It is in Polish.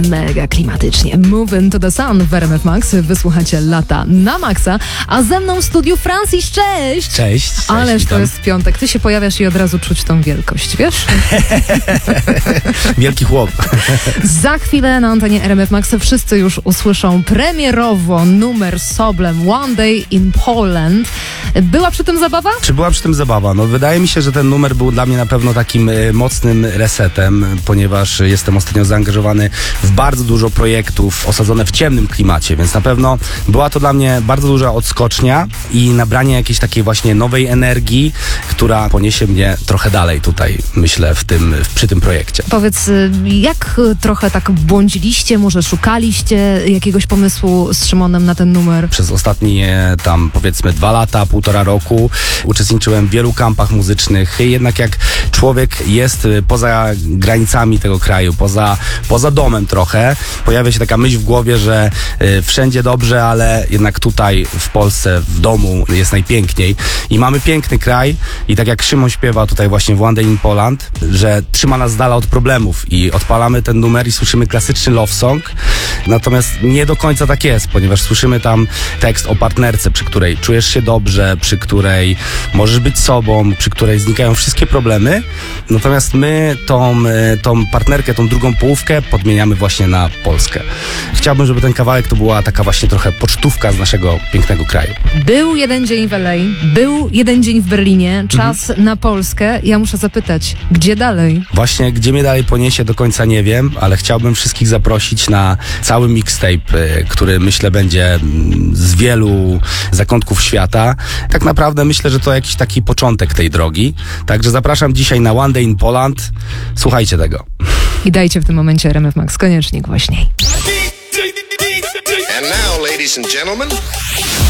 mega klimatycznie. Move into the sun w RMF Max. Wysłuchacie Lata na Maxa. A ze mną w studiu Francis, cześć! Cześć. Ależ witam. to jest piątek. Ty się pojawiasz i od razu czuć tą wielkość, wiesz? Wielki chłop. Za chwilę na antenie RMF Max wszyscy już usłyszą premierowo numer z Soblem One Day in Poland. Była przy tym zabawa? Czy była przy tym zabawa? No wydaje mi się, że ten numer był dla mnie na pewno takim mocnym resetem, ponieważ jestem ostatnio zaangażowany w bardzo dużo projektów osadzone w ciemnym klimacie, więc na pewno była to dla mnie bardzo duża odskocznia i nabranie jakiejś takiej właśnie nowej energii, która poniesie mnie trochę dalej tutaj, myślę, przy tym projekcie. Powiedz, jak trochę tak błądziliście, może szukaliście jakiegoś pomysłu z Szymonem na ten numer? Przez ostatnie tam powiedzmy 2 lata, 1,5 roku uczestniczyłem w wielu kampach muzycznych. I jednak jak człowiek jest poza granicami tego kraju, poza domem trochę, pojawia się taka myśl w głowie, że wszędzie dobrze, ale jednak tutaj w Polsce, w domu jest najpiękniej. I mamy piękny kraj i tak jak Szymon śpiewa tutaj właśnie w One Day in Poland, że trzyma nas z dala od problemów i odpalamy ten numer i słyszymy klasyczny love song. Natomiast nie do końca tak jest, ponieważ słyszymy tam tekst o partnerce, przy której czujesz się dobrze, przy której możesz być sobą, przy której znikają wszystkie problemy. Natomiast my tą partnerkę, tą drugą połówkę podmieniamy właśnie na Polskę. Chciałbym, żeby ten kawałek to była taka właśnie trochę pocztówka z naszego pięknego kraju. Był jeden dzień w LA, był jeden dzień w Berlinie, czas na Polskę. Ja muszę zapytać, gdzie dalej? Właśnie, gdzie mnie dalej poniesie, do końca nie wiem, ale chciałbym wszystkich zaprosić na cały mixtape, który myślę będzie z wielu zakątków świata. Tak naprawdę myślę, że to jakiś taki początek tej drogi. Także zapraszam dzisiaj na One Day in Poland. Słuchajcie tego. I dajcie w tym momencie RMF Max koniecznie głośniej. And now, ladies and gentlemen...